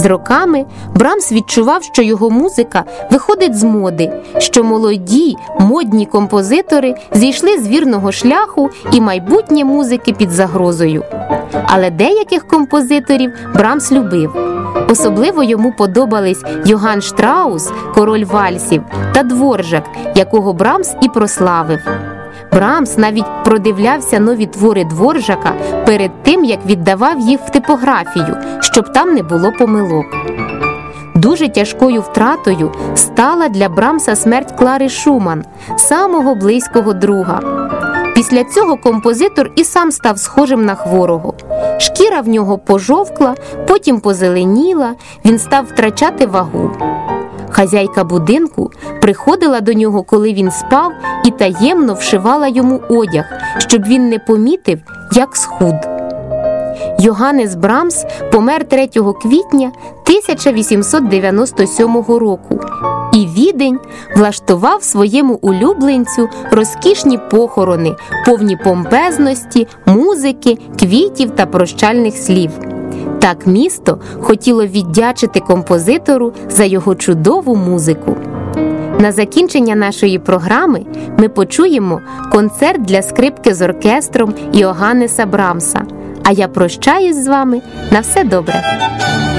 З роками Брамс відчував, що його музика виходить з моди, що молоді, модні композитори зійшли з вірного шляху і майбутнє музики під загрозою. Але деяких композиторів Брамс любив. Особливо йому подобались Йоганн Штраус, король вальсів, та Дворжак, якого Брамс і прославив. Брамс навіть продивлявся нові твори Дворжака перед тим, як віддавав їх в типографію, щоб там не було помилок. Дуже тяжкою втратою стала для Брамса смерть Клари Шуман, самого близького друга. Після цього композитор і сам став схожим на хворого. Шкіра в нього пожовкла, потім позеленіла, він став втрачати вагу. Хазяйка будинку приходила до нього, коли він спав, і таємно вшивала йому одяг, щоб він не помітив, як схуд. Йоганнес Брамс помер 3 квітня 1897 року, і Відень влаштував своєму улюбленцю розкішні похорони, повні помпезності, музики, квітів та прощальних слів. Так місто хотіло віддячити композитору за його чудову музику. На закінчення нашої програми ми почуємо концерт для скрипки з оркестром Йоганнеса Брамса. А я прощаюсь з вами. На все добре!